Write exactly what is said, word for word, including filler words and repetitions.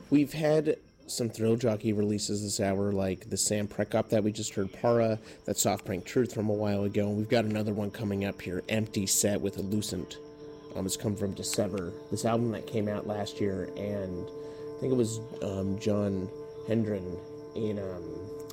We've had some Thrill Jockey releases this hour, like the Sam Prekop that we just heard, Para, that Soft Prank Truth from a while ago, and we've got another one coming up here, Empty Set with Lucent. Um, it's come from Dissever, this album that came out last year, and I think it was um, John Hendren in um,